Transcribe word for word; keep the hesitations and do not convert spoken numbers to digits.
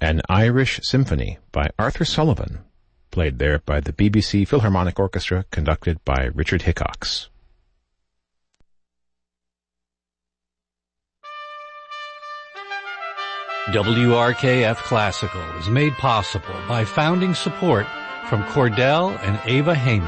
An Irish Symphony by Arthur Sullivan, played there by the B B C Philharmonic Orchestra, conducted by Richard Hickox. W R K F Classical is made possible by founding support from Cordell and Ava Hayman.